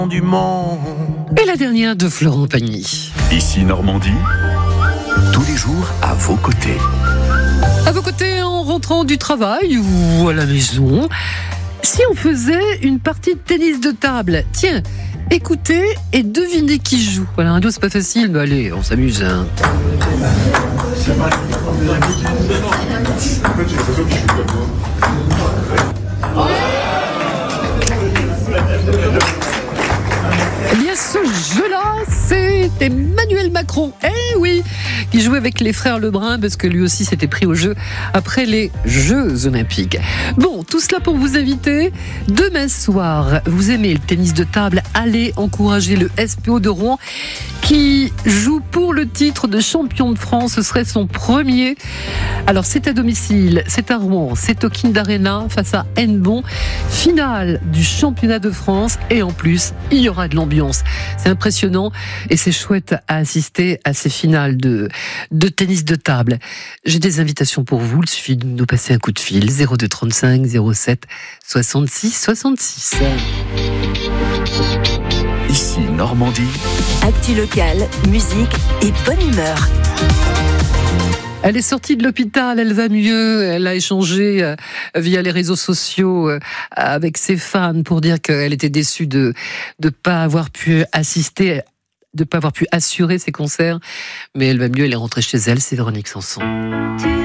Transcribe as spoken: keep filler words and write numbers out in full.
du monde. Et la dernière de Florent Pagny. Ici Normandie, tous les jours à vos côtés. À vos côtés en rentrant du travail ou à la maison. Si on faisait une partie de tennis de table, tiens, écoutez et devinez qui joue. Voilà, un dos c'est pas facile, mais allez, on s'amuse. Hein. Eh bien, ce jeu-là, c'est Emmanuel Macron. Eh oui, qui jouait avec les frères Lebrun parce que lui aussi s'était pris au jeu après les Jeux Olympiques. Bon, tout cela pour vous inviter. Demain soir, vous aimez le tennis de table, allez encourager le S P O de Rouen qui joue pour le titre de champion de France. Ce serait son premier. Alors, c'est à domicile, c'est à Rouen, c'est au Kind Arena face à Hennebont. Finale du championnat de France et en plus, il y aura de l'ambiance. C'est impressionnant et c'est chouette à assister à ces finales de, de tennis de table. J'ai des invitations pour vous, il suffit de nous passer un coup de fil. zéro deux trente-cinq zéro sept soixante-six soixante-six. Ici Normandie. Actu locale, musique et bonne humeur. Elle est sortie de l'hôpital, elle va mieux, elle a échangé euh, via les réseaux sociaux euh, avec ses fans pour dire qu'elle était déçue de ne pas avoir pu assister, de ne pas avoir pu assurer ses concerts, mais elle va mieux, elle est rentrée chez elle, c'est Véronique Sanson.